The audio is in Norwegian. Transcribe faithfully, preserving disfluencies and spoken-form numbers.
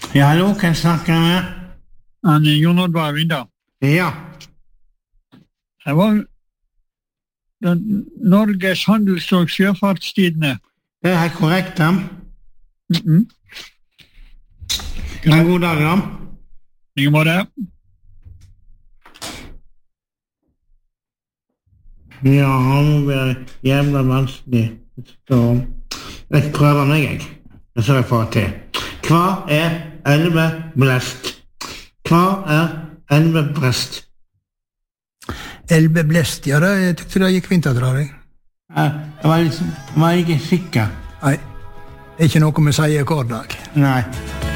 Ja, hallo, kan jeg snakke med? Han er Jon Oddvar Vinda. Ja. Det var den Norges handels- og sjøfartstidende. Det er helt korrekt, da. Mm -mm. En god dag, da. Ingen måte. Ja, nå blir det jævla vanskelig. Så jeg prøver meg, jeg. Og så jeg får til. Hva er elveblest? Hva er elveblest? Elveblest, ja, det, jeg tykte det gikk fint å dra deg. Jeg var, liksom, var ikke sikker. Nei, det er ikke noe med å si akkorddag. Nei.